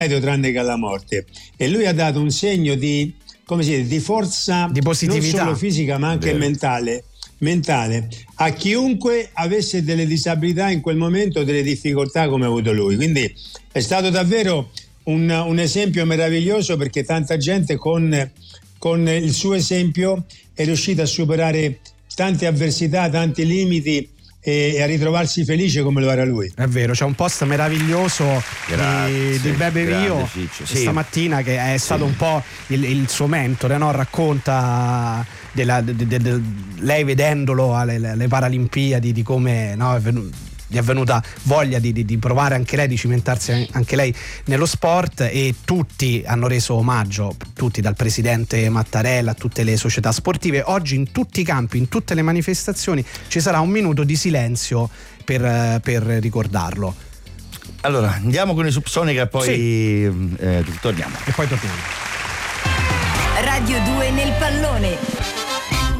tranne che alla morte. E lui ha dato un segno di, come si dice, di forza, di positività, non solo fisica ma anche mentale a chiunque avesse delle disabilità in quel momento, delle difficoltà come ha avuto lui. Quindi è stato davvero un esempio meraviglioso, perché tanta gente con il suo esempio è riuscita a superare tante avversità, tanti limiti e a ritrovarsi felice come lo era lui. È vero, c'è un post meraviglioso di Bebe Vio stamattina, che è stato un po' il suo mentore, no? Racconta lei vedendolo alle Paralimpiadi di come, no, gli è venuta voglia di provare anche lei, di cimentarsi anche lei nello sport, e tutti hanno reso omaggio, tutti, dal presidente Mattarella a tutte le società sportive. Oggi in tutti i campi, in tutte le manifestazioni ci sarà un minuto di silenzio per ricordarlo. Allora andiamo con i Subsonica, poi torniamo. E poi torniamo. Radio 2 nel pallone.